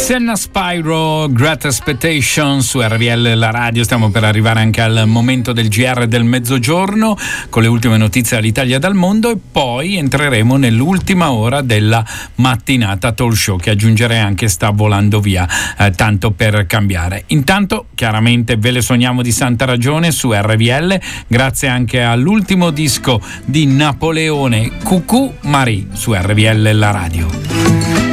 Senna Spyro, Great Expectations su RVL la radio. Stiamo per arrivare anche al momento del GR del mezzogiorno con le ultime notizie dall'Italia e dal mondo, e poi entreremo nell'ultima ora della mattinata talk show, che aggiungerei anche sta volando via, tanto per cambiare. Intanto chiaramente ve le sogniamo di santa ragione su RVL, grazie anche all'ultimo disco di Napoleone, Cucù Marie, su RVL la radio.